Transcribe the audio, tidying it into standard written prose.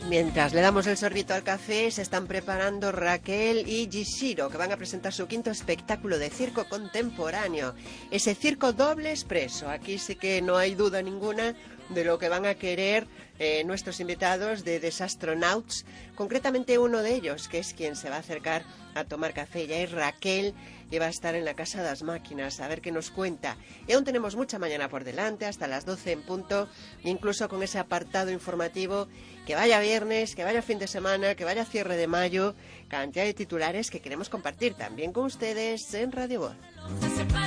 Mientras le damos el sorbito al café, se están preparando Raquel y Gishiro, que van a presentar su quinto espectáculo de circo contemporáneo. Ese circo doble expreso. Aquí sí que no hay duda ninguna de lo que van a querer nuestros invitados de Desastronauts. Concretamente uno de ellos, que es quien se va a acercar a tomar café. Ya es Raquel, y va a estar en la Casa das Máquinas, a ver qué nos cuenta. Y aún tenemos mucha mañana por delante, hasta las 12 en punto, incluso con ese apartado informativo. Que vaya viernes, que vaya fin de semana, que vaya cierre de mayo, cantidad de titulares que queremos compartir también con ustedes en Radio Voz.